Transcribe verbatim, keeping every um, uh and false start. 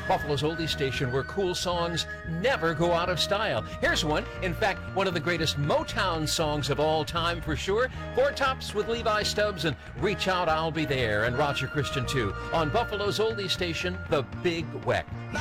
Buffalo's oldie station where cool songs never go out of style. Here's one, in fact, one of the greatest Motown songs of all time for sure. Four Tops with Levi Stubbs and Reach Out, I'll Be There, and Roger Christian too, on Buffalo's oldie station, The Big Weck.